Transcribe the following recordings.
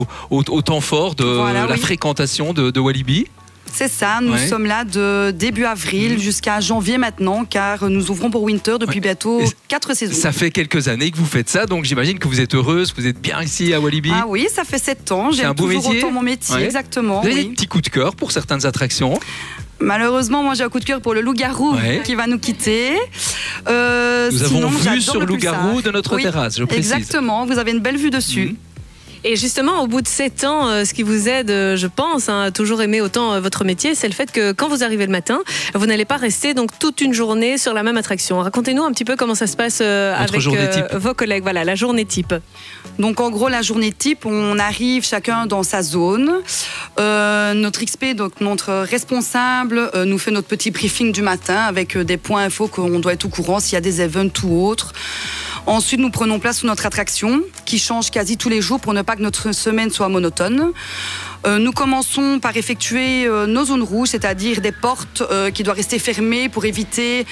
au temps fort de la fréquentation de Walibi. C'est ça, nous sommes là de début avril jusqu'à janvier maintenant, car nous ouvrons pour Winter depuis bientôt 4 saisons. Ça fait quelques années que vous faites ça, donc j'imagine que vous êtes heureuse, vous êtes bien ici à Walibi. Ah oui, ça fait 7 ans, j'aime toujours autant mon métier, exactement. Vous avez des petits coups de cœur pour certaines attractions? Malheureusement, moi j'ai un coup de cœur pour le loup-garou qui va nous quitter. Nous avons vu sur le loup-garou de notre terrasse, je précise. Exactement, vous avez une belle vue dessus. Et justement, au bout de 7 ans, ce qui vous aide, je pense, à toujours aimer autant votre métier, c'est le fait que quand vous arrivez le matin, vous n'allez pas rester donc toute une journée sur la même attraction. Racontez-nous un petit peu comment ça se passe avec vos collègues. Voilà, la journée type. Donc en gros, la journée type, on arrive chacun dans sa zone. Notre XP, donc notre responsable, nous fait notre petit briefing du matin avec des points infos qu'on doit être au courant s'il y a des events ou autres. Ensuite, nous prenons place sur notre attraction qui change quasi tous les jours pour ne pas que notre semaine soit monotone. Nous commençons par effectuer nos zones rouges, c'est-à-dire des portes qui doivent rester fermées pour éviter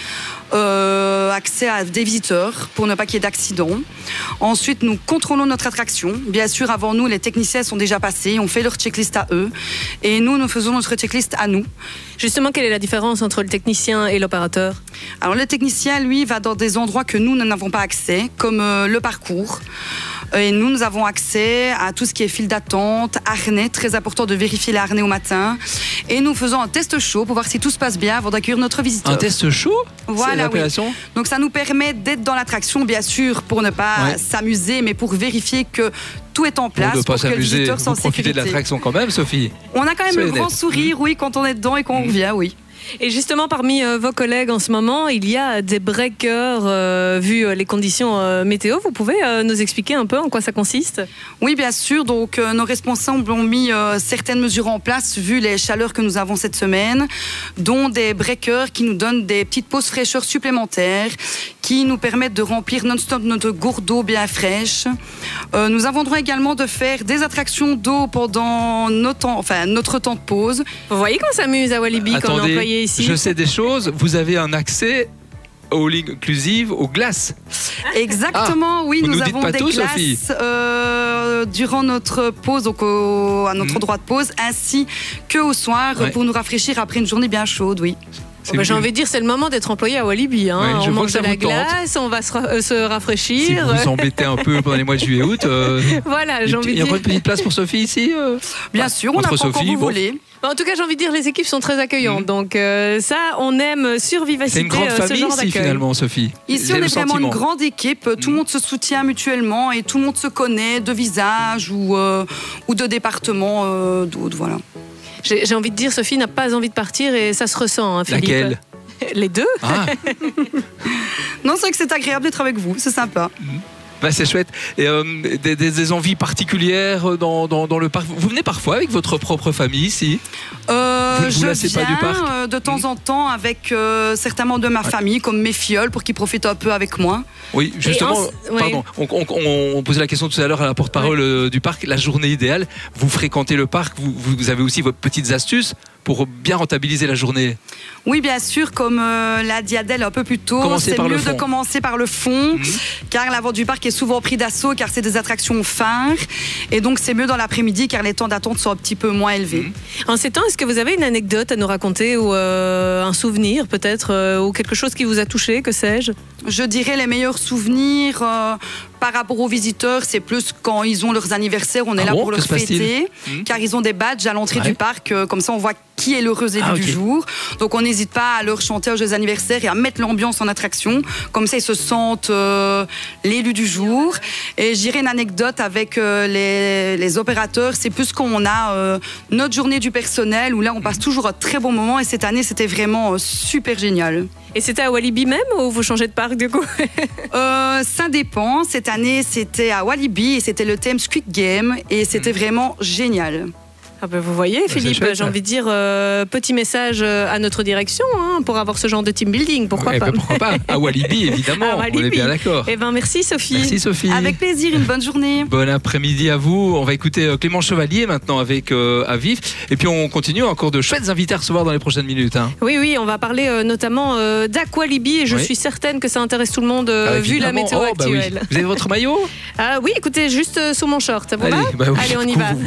accès à des visiteurs, pour ne pas qu'il y ait d'accidents. Ensuite, nous contrôlons notre attraction. Bien sûr, avant nous, les techniciens sont déjà passés, on fait leur checklist à eux. Et nous faisons notre checklist à nous. Justement, quelle est la différence entre le technicien et l'opérateur? Alors, le technicien, lui, va dans des endroits que nous n'avons pas accès, comme le parcours. Et nous avons accès à tout ce qui est file d'attente, harnais, très important de vérifier les harnais au matin. Et nous faisons un test chaud pour voir si tout se passe bien avant d'accueillir notre visiteur. Un test chaud? Voilà, oui. Donc ça nous permet d'être dans l'attraction, bien sûr, pour ne pas s'amuser, mais pour vérifier que tout est en place pour que le visiteur soit en sécurité. Profitez de l'attraction quand même, Sophie. On a quand même le grand sourire, oui, quand on est dedans et qu'on revient, oui. Et justement, parmi vos collègues en ce moment, il y a des breakers, vu les conditions météo. Vous pouvez nous expliquer un peu en quoi ça consiste? Oui, bien sûr. Donc, nos responsables ont mis certaines mesures en place, vu les chaleurs que nous avons cette semaine, dont des breakers qui nous donnent des petites pauses fraîcheur supplémentaires, qui nous permettent de remplir non-stop notre gourde d'eau bien fraîche. Nous avons droit également de faire des attractions d'eau pendant notre temps de pause. Vous voyez qu'on s'amuse à Walibi comme employé ici. Je sais des choses, vous avez un accès au all inclusive, aux glaces. Exactement, oui, nous avons des glaces durant notre pause, donc à notre endroit de pause, ainsi qu'au soir pour nous rafraîchir après une journée bien chaude, oui. J'ai envie de dire, c'est le moment d'être employé à Walibi. Hein. On mange de la glace, on va se rafraîchir. Si vous vous embêtez un peu pendant les mois de juillet-août. Voilà, j'ai envie de dire. Il y a encore une petite place pour Sophie ici Bien sûr, on apprend quand vous voulez. En tout cas, j'ai envie de dire, les équipes sont très accueillantes. Donc ça, on aime sur Vivacité. C'est une grande famille ici, finalement, Sophie. Ici, on est vraiment une grande équipe. Tout le monde se soutient mutuellement et tout le monde se connaît de visage ou de département d'autres. Voilà. J'ai envie de dire, Sophie n'a pas envie de partir et ça se ressent, hein, Philippe. Laquelle? Les deux. Non, c'est vrai que c'est agréable d'être avec vous, c'est sympa. Bah, c'est chouette. Et, des envies particulières dans le parc. Vous venez parfois avec votre propre famille ici? Je viens de temps en temps avec certains membres de ma famille, comme mes filleuls, pour qu'ils profitent un peu avec moi. Oui, justement, pardon. On posait la question tout à l'heure à la porte-parole du parc. La journée idéale, vous fréquentez le parc, vous avez aussi vos petites astuces pour bien rentabiliser la journée? Oui, bien sûr, comme l'a dit Adèle un peu plus tôt, c'est mieux de commencer par le fond, car l'avant du parc est souvent pris d'assaut, car c'est des attractions phares, et donc c'est mieux dans l'après-midi, car les temps d'attente sont un petit peu moins élevés. En ces temps, est-ce que vous avez une anecdote à nous raconter, ou un souvenir peut-être, ou quelque chose qui vous a touché, que sais-je? Je dirais les meilleurs souvenirs par rapport aux visiteurs, c'est plus quand ils ont leurs anniversaires, on est là pour leur fêter, car ils ont des badges à l'entrée du parc, comme ça on voit qui est l'heureux élu du jour. Donc on n'hésite pas à leur chanter aux jeux anniversaires et à mettre l'ambiance en attraction, comme ça ils se sentent l'élu du jour. Et je dirais une anecdote avec les opérateurs, c'est plus quand on a notre journée du personnel, où là on passe toujours un très bon moment, et cette année c'était vraiment super génial. Et c'était à Walibi même, ou vous changez de parc du coup? Ça dépend. Cette année, c'était à Walibi et c'était le thème Squid Game et c'était vraiment génial. Ah ben vous voyez, Philippe, j'ai envie de dire petit message à notre direction pour avoir ce genre de team building, pourquoi pas. Pourquoi pas. À Walibi, évidemment, on est bien d'accord. Eh ben merci Sophie. Merci Sophie. Avec plaisir, une bonne journée. Bon après-midi à vous. On va écouter Clément Chevalier maintenant avec Aviv. Et puis on continue, encore de chouettes invités à recevoir dans les prochaines minutes. Oui, on va parler notamment d'Aqualibi et je suis certaine que ça intéresse tout le monde vu la météo actuelle. Oui. Vous avez votre maillot? Oui, écoutez, juste sous mon short, ça vous va? Allez, on y va.